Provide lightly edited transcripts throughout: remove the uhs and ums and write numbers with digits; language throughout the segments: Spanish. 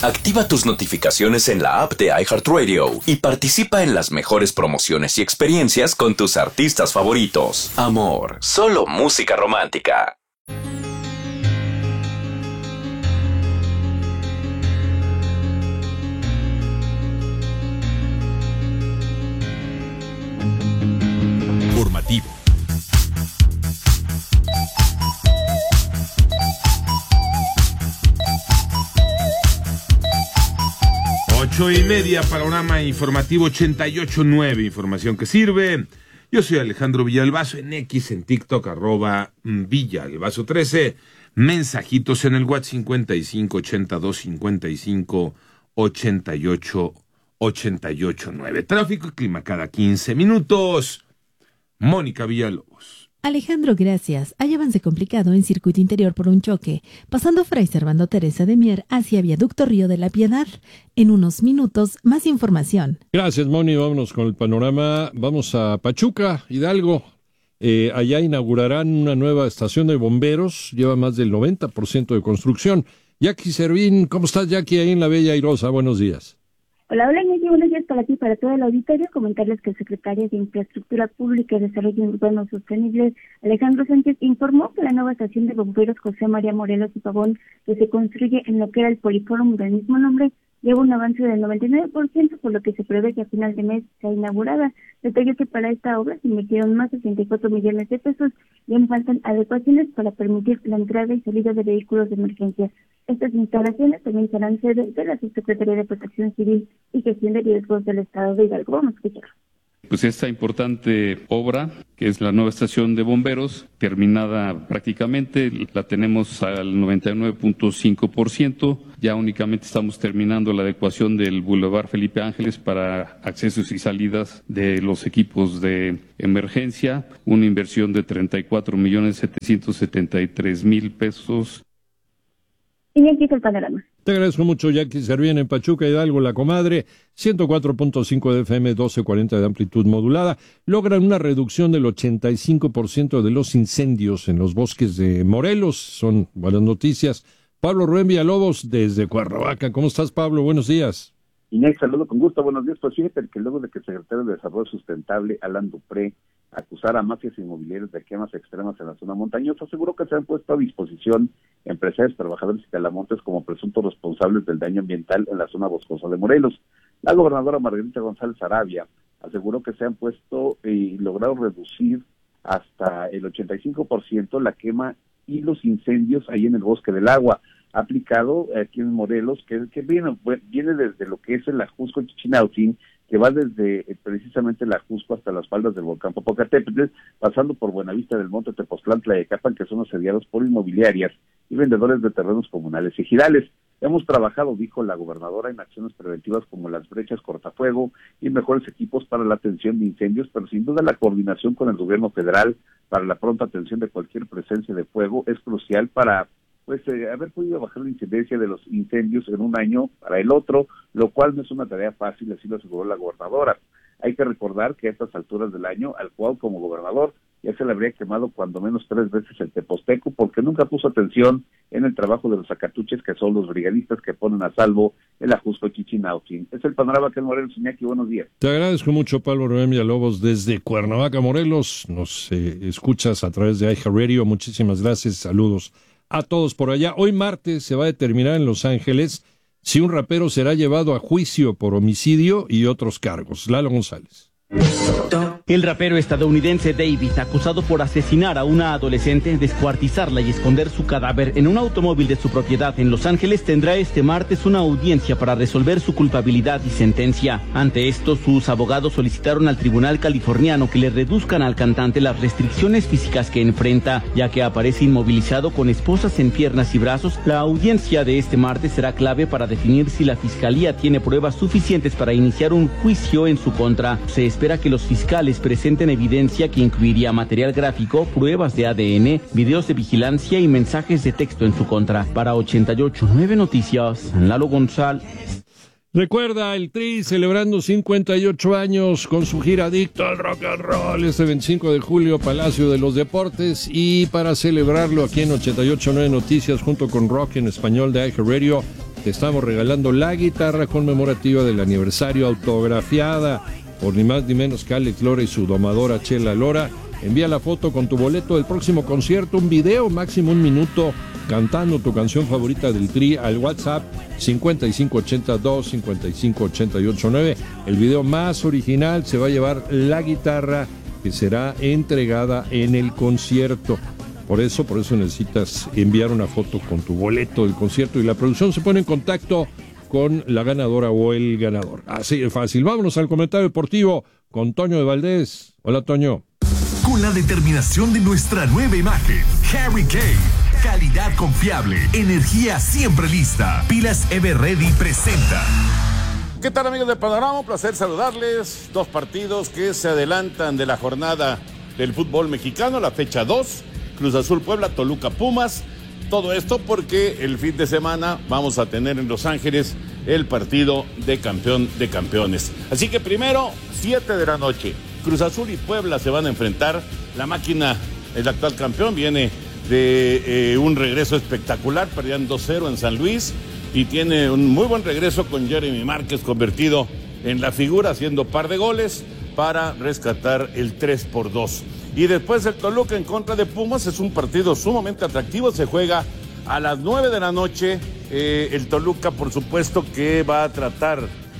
Activa tus notificaciones en la app de iHeartRadio y participa en las mejores promociones y experiencias con tus artistas favoritos. Amor, solo música romántica. Formativo. Ocho y media, panorama informativo 88.9, información que sirve. Yo soy Alejandro Villalbazo, en X, en TikTok, @Villalbazo13. Mensajitos en el WhatsApp 5582558889. Tráfico y clima cada 15 minutos. Mónica Villalobos. Alejandro, gracias. Hay avance complicado en circuito interior por un choque, pasando Fray Servando Teresa de Mier hacia Viaducto Río de la Piedad. En unos minutos, más información. Gracias, Moni. Vámonos con el panorama. Vamos a Pachuca, Hidalgo. Allá inaugurarán una nueva estación de bomberos. Lleva más del 90% de construcción. Jackie Servín, ¿cómo estás, Jackie, ahí en la Bella Airosa? Buenos días. Hola, Ignacio, buenos días para ti y para todo el auditorio. Comentarles que el secretario de Infraestructura Pública y Desarrollo Urbano Sostenible, Alejandro Sánchez, informó que la nueva estación de bomberos José María Morelos y Pavón, que se construye en lo que era el Poliforum del mismo nombre, lleva un avance del 99%, por lo que se prevé que a final de mes sea inaugurada. Detalló que para esta obra se invirtieron más de 64 millones de pesos y aún faltan adecuaciones para permitir la entrada y salida de vehículos de emergencia. Estas instalaciones también serán sede de la Subsecretaría de Protección Civil y Gestión de Riesgos del Estado de Hidalgo. Vamos a escuchar. Pues esta importante obra, que es la nueva estación de bomberos, terminada prácticamente, la tenemos al 99.5%. Ya únicamente estamos terminando la adecuación del Boulevard Felipe Ángeles para accesos y salidas de los equipos de emergencia, una inversión de 34.773.000 pesos. Y aquí está el panorama. Te agradezco mucho, Jackie Servín, en Pachuca, Hidalgo, La Comadre, 104.5 de FM, 1240 de amplitud modulada. Logran una reducción del 85% de los incendios en los bosques de Morelos. Son buenas noticias. Pablo Rubén Villalobos, desde Cuernavaca. ¿Cómo estás, Pablo? Buenos días. Inés, saludo con gusto. Buenos días. Pues fíjate que luego de que el secretario de Desarrollo Sustentable, Alan Dupré, acusara a mafias inmobiliarias de quemas extremas en la zona montañosa, aseguró que se han puesto a disposición empresarios, trabajadores y talamontes como presuntos responsables del daño ambiental en la zona boscosa de Morelos. La gobernadora Margarita González Arabia aseguró que se han puesto y logrado reducir hasta el 85% la quema y los incendios ahí en el Bosque del Agua, aplicado aquí en Morelos, que viene desde lo que es el Ajusco Chichinautzin, que va desde precisamente el Ajusco hasta las faldas del volcán Popocatépetl, pasando por Buenavista del Monte, Tepoztlán, Tlayacapan, que son asediados por inmobiliarias y vendedores de terrenos comunales y ejidales. Hemos trabajado, dijo la gobernadora, en acciones preventivas como las brechas cortafuego y mejores equipos para la atención de incendios, pero sin duda la coordinación con el gobierno federal para la pronta atención de cualquier presencia de fuego es crucial para haber podido bajar la incidencia de los incendios en un año para el otro, lo cual no es una tarea fácil, así lo aseguró la gobernadora. Hay que recordar que a estas alturas del año, al cual como gobernador ya se le habría quemado cuando menos 3 veces el Teposteco, porque nunca puso atención en el trabajo de los Zacatuches, que son los brigadistas que ponen a salvo el Ajusco Chichinautzin. Es el panorama que en Morelos. Iñaki, buenos días. Te agradezco mucho, Pablo Rubén Villalobos, desde Cuernavaca, Morelos. Nos escuchas a través de iHeartRadio. Muchísimas gracias, saludos a todos por allá. Hoy martes se va a determinar en Los Ángeles si un rapero será llevado a juicio por homicidio y otros cargos. Lalo González. El rapero estadounidense David, acusado por asesinar a una adolescente, descuartizarla y esconder su cadáver en un automóvil de su propiedad en Los Ángeles, tendrá este martes una audiencia para resolver su culpabilidad y sentencia. Ante esto, sus abogados solicitaron al tribunal californiano que le reduzcan al cantante las restricciones físicas que enfrenta, ya que aparece inmovilizado con esposas en piernas y brazos. La audiencia de este martes será clave para definir si la fiscalía tiene pruebas suficientes para iniciar un juicio en su contra. Se espera que los fiscales presenten evidencia que incluiría material gráfico, pruebas de ADN, videos de vigilancia y mensajes de texto en su contra. Para 88.9 Noticias, Lalo González. Recuerda, el Tri celebrando 58 años con su gira Adicto al Rock and Roll este 25 de julio, Palacio de los Deportes, y para celebrarlo aquí en 88.9 Noticias junto con Rock en Español de iHeartRadio, te estamos regalando la guitarra conmemorativa del aniversario, autografiada por ni más ni menos que Alex Lora y su domadora Chela Lora. Envía la foto con tu boleto del próximo concierto, un video, máximo 1 minuto, cantando tu canción favorita del Tri al WhatsApp 5582-558889. El video más original se va a llevar la guitarra que será entregada en el concierto. Por eso necesitas enviar una foto con tu boleto del concierto y la producción se pone en contacto con la ganadora o el ganador. Así de fácil. Vámonos al comentario deportivo con Toño de Valdés. Hola, Toño. Con la determinación de nuestra nueva imagen, Harry Kane. Calidad confiable, energía siempre lista. Pilas Everready presenta. ¿Qué tal, amigos de Panorama? Un placer saludarles. 2 partidos que se adelantan de la jornada del fútbol mexicano, la fecha 2. Cruz Azul Puebla, Toluca Pumas. Todo esto porque el fin de semana vamos a tener en Los Ángeles el partido de campeón de campeones. Así que primero, 7 de la noche. Cruz Azul y Puebla se van a enfrentar. La máquina, el actual campeón, viene de un regreso espectacular. Perdían 2-0 en San Luis y tiene un muy buen regreso con Jeremy Márquez convertido en la figura, haciendo par de goles para rescatar el 3-2. Y después el Toluca en contra de Pumas. Es un partido sumamente atractivo. Se juega a las 9 de la noche. El Toluca, por supuesto, que va a tratar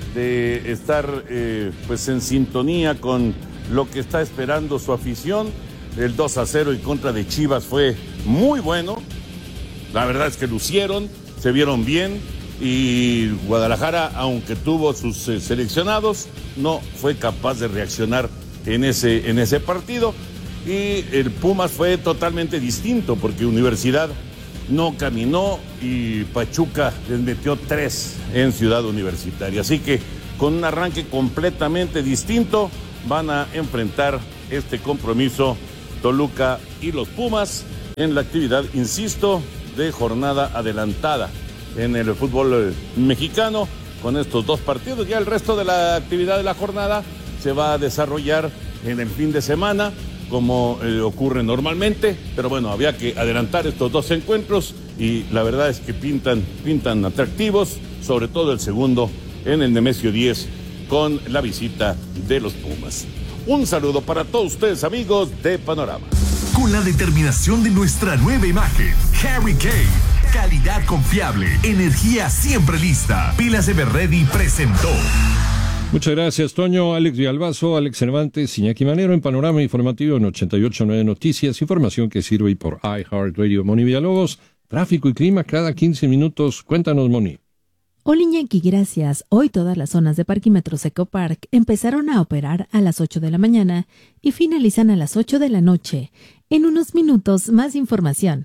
de estar pues en sintonía con lo que está esperando su afición. El 2-0 en contra de Chivas fue muy bueno. La verdad es que lucieron, se vieron bien. Y Guadalajara, aunque tuvo sus seleccionados, no fue capaz de reaccionar en ese partido. Y el Pumas fue totalmente distinto porque Universidad no caminó y Pachuca les metió 3 en Ciudad Universitaria. Así que con un arranque completamente distinto van a enfrentar este compromiso Toluca y los Pumas en la actividad, insisto, de jornada adelantada en el fútbol mexicano. Con estos 2 partidos, ya el resto de la actividad de la jornada se va a desarrollar en el fin de semana, como ocurre normalmente, pero bueno, había que adelantar estos 2 encuentros y la verdad es que pintan atractivos, sobre todo el segundo en el Nemesio 10 con la visita de los Pumas. Un saludo para todos ustedes, amigos de Panorama. Con la determinación de nuestra nueva imagen, Harry Kane. Calidad confiable, energía siempre lista. Pilas Everready presentó. Muchas gracias, Toño. Alex Villalbazo, Alex Cervantes, Iñaki Manero en Panorama Informativo en 88.9 Noticias. Información que sirve por iHeartRadio. Moni Villalobos, tráfico y clima cada 15 minutos. Cuéntanos, Moni. Hola, Iñaki, gracias. Hoy todas las zonas de Parquímetros Ecopark empezaron a operar a las 8 de la mañana y finalizan a las 8 de la noche. En unos minutos, más información.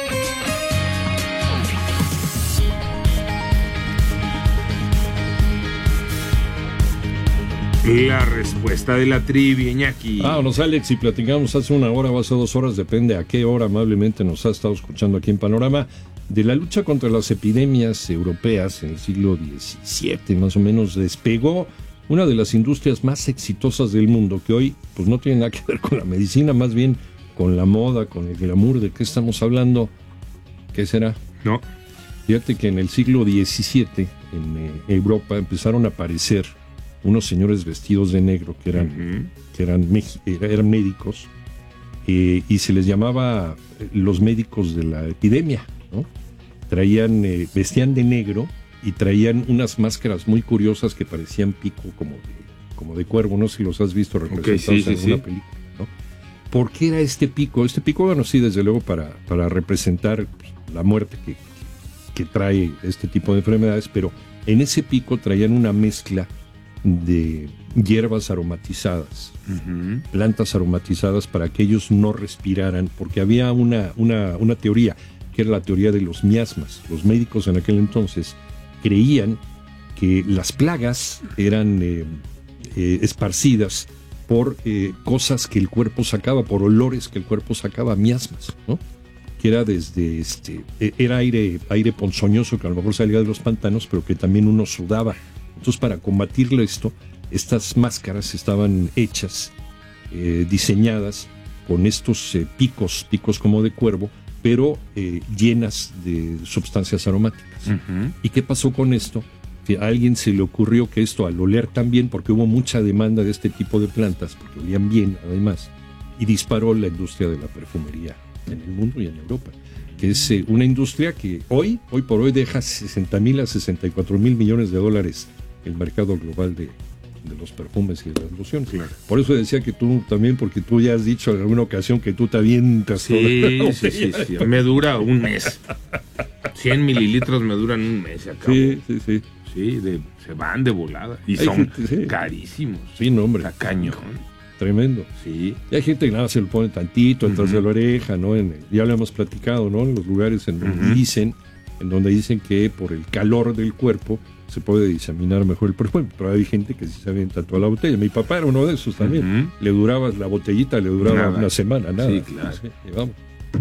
La respuesta de la trivia, Iñaki. Vámonos, Alex, y platicamos hace 1 hora o hace 2 horas, depende a qué hora amablemente nos ha estado escuchando aquí en Panorama, de la lucha contra las epidemias europeas en el siglo XVII, más o menos. Despegó una de las industrias más exitosas del mundo, que hoy pues no tiene nada que ver con la medicina, más bien con la moda, con el glamour. ¿De qué estamos hablando? ¿Qué será? No. Fíjate que en el siglo XVII, en Europa, empezaron a aparecer unos señores vestidos de negro que eran médicos, y se les llamaba los médicos de la epidemia, ¿no? Vestían de negro y traían unas máscaras muy curiosas que parecían pico como de cuervo. No sé si los has visto representados en alguna película, ¿no? ¿Por qué era este pico? Este pico, bueno, sí, desde luego para representar la muerte que trae este tipo de enfermedades, pero en ese pico traían una mezcla de hierbas aromatizadas, plantas aromatizadas, para que ellos no respiraran, porque había una teoría, que era la teoría de los miasmas. Los médicos en aquel entonces creían que las plagas eran esparcidas por cosas que el cuerpo sacaba, por olores que el cuerpo sacaba, miasmas, ¿no? Que era desde era aire ponzoñoso que a lo mejor salía de los pantanos, pero que también uno sudaba. Entonces, para combatirlo estas máscaras estaban hechas, diseñadas con estos picos como de cuervo, pero llenas de sustancias aromáticas. ¿Y qué pasó con esto? Que a alguien se le ocurrió que esto, al oler tan bien, porque hubo mucha demanda de este tipo de plantas, porque olían bien además, y disparó la industria de la perfumería en el mundo y en Europa, que es una industria que hoy por hoy deja 60,000 a 64,000 millones de dólares el mercado global de los perfumes y de las lociones. Claro. Por eso decía que tú también, porque tú ya has dicho en alguna ocasión que tú te avientas. Sí. Me dura un mes. 100 mililitros me duran un mes. Sí. Sí, se van de volada. Y hay son gente, carísimos. Sí, no, hombre. Está cañón. Tremendo. Sí. Y hay gente que nada se lo pone tantito detrás de la oreja, ¿no? Ya lo hemos platicado, ¿no? En los lugares en donde dicen que por el calor del cuerpo se puede diseminar mejor el perfume, pero hay gente que sí se avienta toda la botella. Mi papá era uno de esos también. Le duraba la botellita, le duraba una semana, nada. Sí, claro. Sí, vamos.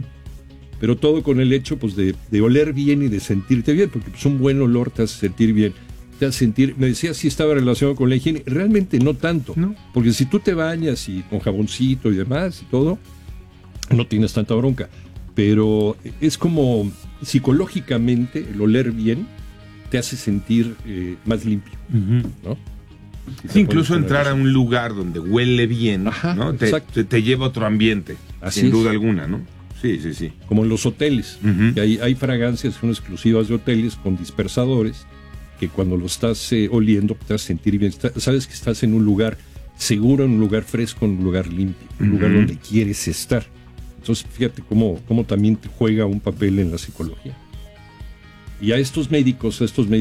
Pero todo con el hecho pues de oler bien y de sentirte bien, porque pues, un buen olor te hace sentir bien. Te hace sentir, me decía si estaba relacionado con la higiene, realmente no tanto, ¿no? Porque si tú te bañas y con jaboncito y demás y todo, no tienes tanta bronca. Pero es como psicológicamente el oler bien te hace sentir más limpio, ¿no? Sí, incluso entrar a un lugar donde huele bien, ¿no? Te lleva a otro ambiente, sin duda alguna, ¿no? Sí. Como en los hoteles, que hay fragancias que son exclusivas de hoteles con dispersadores, que cuando lo estás oliendo te hace sentir bien. Sabes que estás en un lugar seguro, en un lugar fresco, en un lugar limpio, un lugar donde quieres estar. Entonces, fíjate cómo también te juega un papel en la psicología. Y a estos médicos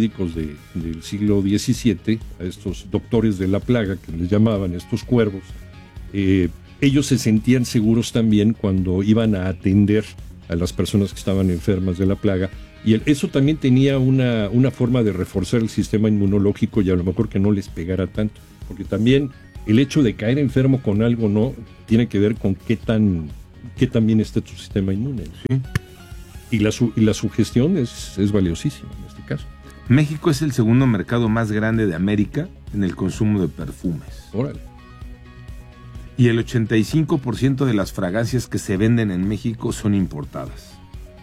del siglo XVII, a estos doctores de la plaga, que les llamaban, estos cuervos, ellos se sentían seguros también cuando iban a atender a las personas que estaban enfermas de la plaga. Y eso también tenía una forma de reforzar el sistema inmunológico y a lo mejor que no les pegara tanto. Porque también el hecho de caer enfermo con algo no tiene que ver con qué tan bien esté tu sistema inmune. Sí. Y la sugestión es valiosísima en este caso. México es el segundo mercado más grande de América en el consumo de perfumes. Órale. Y el 85% de las fragancias que se venden en México son importadas.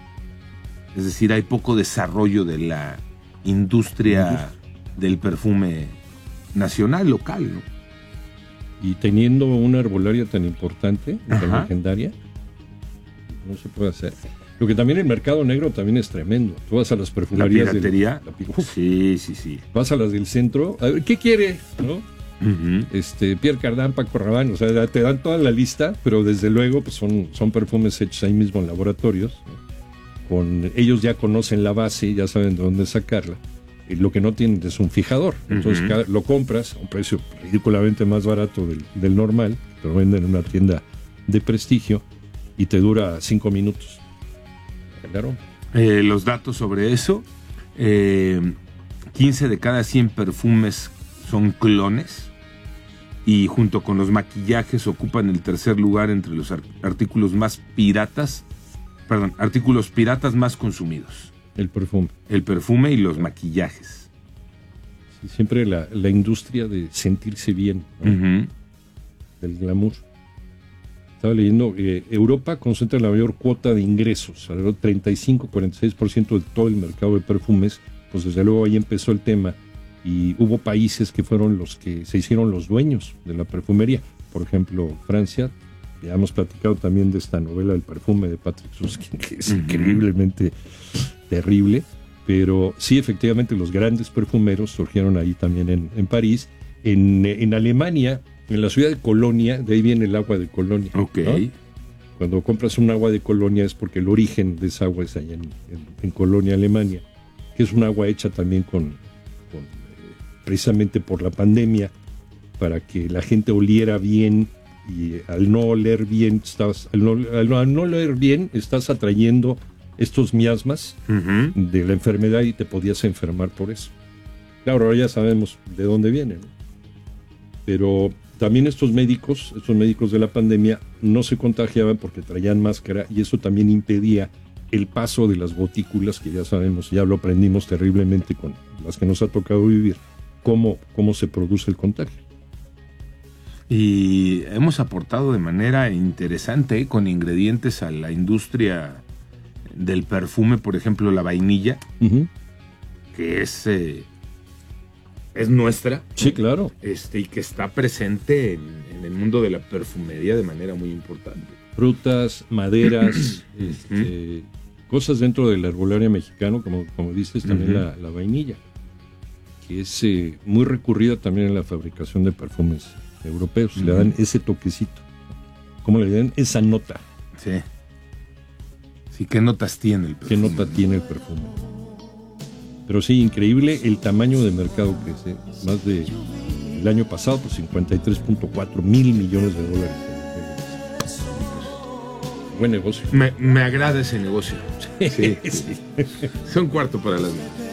Es decir, hay poco desarrollo de la industria del perfume nacional, local, ¿no? Y teniendo una herbolaria tan importante, tan legendaria, no se puede hacer. Lo que también el mercado negro también es tremendo. Tú vas a las perfumerías. ¿La piratería? Sí. Vas a las del centro, a ver, ¿qué quiere? ¿No? Pierre Cardin, Paco Rabanne, o sea, te dan toda la lista, pero desde luego pues son perfumes hechos ahí mismo en laboratorios, ¿no? Ellos ya conocen la base, ya saben de dónde sacarla. Lo que no tienen es un fijador. Entonces lo compras a un precio ridículamente más barato del normal, te lo venden en una tienda de prestigio y te dura 5 minutos. Claro. Los datos sobre eso, 15 de cada 100 perfumes son clones y junto con los maquillajes ocupan el tercer lugar entre los artículos piratas más consumidos. El perfume y los maquillajes. Sí, siempre la industria de sentirse bien, ¿no? Del glamour. Estaba leyendo que Europa concentra la mayor cuota de ingresos, alrededor del 35-46% de todo el mercado de perfumes. Pues desde luego ahí empezó el tema y hubo países que fueron los que se hicieron los dueños de la perfumería. Por ejemplo, Francia. Ya hemos platicado también de esta novela del perfume de Patrick Süskind, que es increíblemente terrible, pero sí, efectivamente, los grandes perfumeros surgieron ahí también en París. En Alemania, en la ciudad de Colonia, de ahí viene el agua de Colonia. Ok. ¿No? Cuando compras un agua de Colonia es porque el origen de esa agua es allá en Colonia, Alemania, que es un agua hecha también precisamente por la pandemia, para que la gente oliera bien. Y al no oler bien, al no oler bien, estás atrayendo estos miasmas de la enfermedad y te podías enfermar por eso. Claro, ahora ya sabemos de dónde vienen, ¿no? Pero también estos médicos de la pandemia no se contagiaban porque traían máscara y eso también impedía el paso de las gotículas, que ya sabemos, ya lo aprendimos terriblemente con las que nos ha tocado vivir, cómo se produce el contagio. Y hemos aportado de manera interesante con ingredientes a la industria del perfume, por ejemplo, la vainilla, que es nuestra. Sí, claro. Y que está presente en el mundo de la perfumería de manera muy importante. Frutas, maderas, cosas dentro del herbolario mexicano, como dices, también la vainilla, que es muy recurrida también en la fabricación de perfumes europeos. Le dan ese toquecito, como le dan esa nota. Sí. Sí, ¿qué notas tiene el perfume? ¿Qué nota tiene el perfume? Pero sí, increíble el tamaño de mercado que es, más de el año pasado, pues 53.4 mil millones de dólares. Buen negocio. Me agrada ese negocio. Sí. Son 4:45.